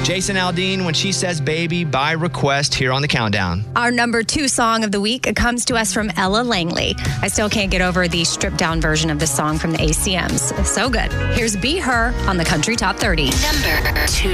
Jason Aldean, When She Says Baby, by request here on the Countdown. Our number 2 song of the week comes to us from Ella Langley. I still can't get over the stripped down version of the song from the ACMs. So good. Here's Be Her on the Country Top 30. Number 2.